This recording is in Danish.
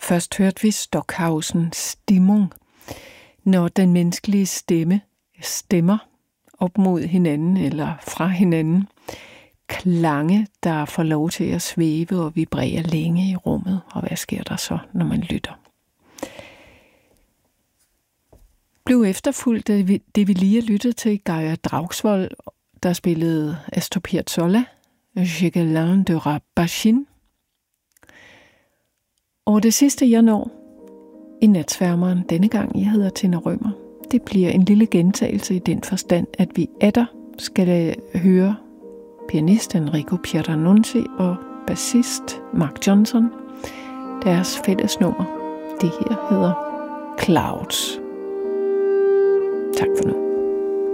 Først hørte vi Stockhausen Stimmung, når den menneskelige stemme stemmer op mod hinanden eller fra hinanden. Klange, der får lov til at svæve og vibrere længe i rummet. Og hvad sker der så, når man lytter? Blev efterfulgt af det, vi lige har lyttet til, Geir Draugsvold, der spillede Astor Piazzolla, Jacqueline de Rabachin. Og det sidste, jeg når i Natsværmeren denne gang, jeg hedder Tina Rømer, det bliver en lille gentagelse i den forstand, at vi atter skal høre pianist Enrico Pieranunzi og bassist Mark Johnson. Deres fællesnummer, det her hedder Clouds. Tak for nu.